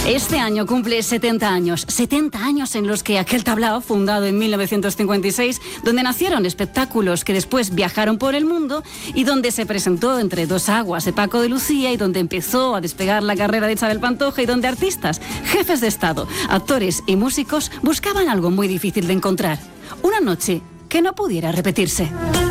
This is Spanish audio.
Este año cumple 70 años. 70 años en los que aquel tablao, fundado en 1956, donde nacieron espectáculos que después viajaron por el mundo y donde se presentó Entre dos aguas de Paco de Lucía y donde empezó a despegar la carrera de Isabel Pantoja y donde artistas, jefes de Estado, actores y músicos buscaban algo muy difícil de encontrar. Una noche que no pudiera repetirse.